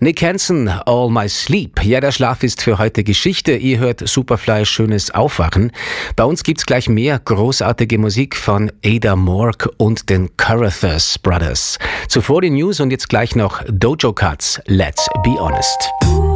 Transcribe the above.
Nick Hansen, All My Sleep. Ja, der Schlaf ist für heute Geschichte. Ihr hört Superfly Schönes Aufwachen. Bei uns gibt's gleich mehr großartige Musik von Ada Morg und den Carruthers Brothers. Zuvor die News und jetzt gleich noch Dojo Cuts, Let's Be Honest.